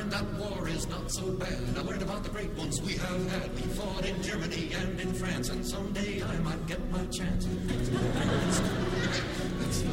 learned that war is not so bad. I learned about the great ones we have had. We fought in Germany and in France, and someday I might get my chance.